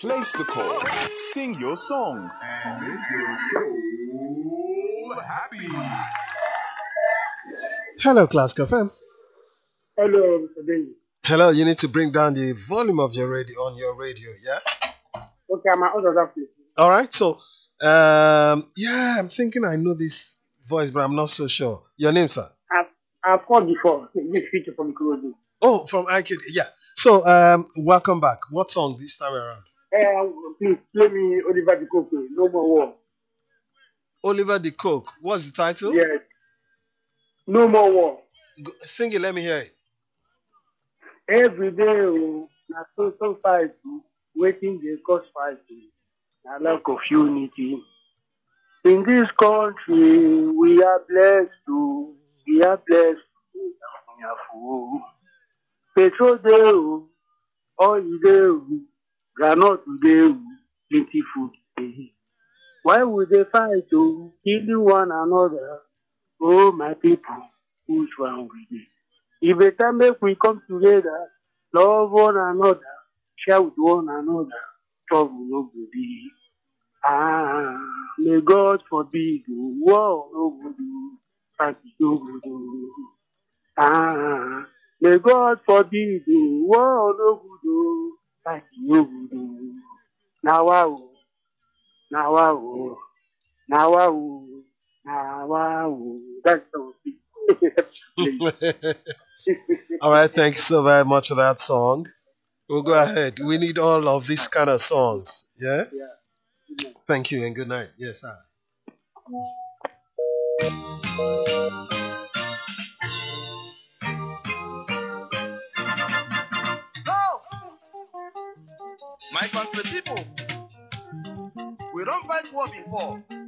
Place the call. Sing your song. And make your soul happy. Hello, Class FM. Hello, Mr. David. Hello, you need to bring down the volume of your radio on your radio, yeah? Okay, I'm out of that place. All right, so yeah, I'm thinking I know this voice, but I'm not so sure. Your name, sir? I've called before. This feature from Kurodu. Oh, from IKD, yeah. So welcome back. What song this time around? Please play me Oliver the Coco. No more war. Oliver the Coke. What's the title? Yes. No more war. Sing it, let me hear it. Every day, na so fight, waiting they cause fight, na lack of unity. In this country, we are blessed to, we are blessed to. Petrol day, oil day, granite day, plenty food day. Why would they fight to kill one another? Oh, my people, who's wrong with me? If a time make we come together, love one another, share with one another, trouble no go be. May God forbid, war no go do, party no go do. May God forbid, war no go do, party no go do. Now wow, now wow, now wow, now wow. That's the All right, thank you so very much for that song. We'll go ahead. We need all of these kind of songs. Yeah? Yeah. Thank you and good night. Yes, sir. My country people, we don't fight war before.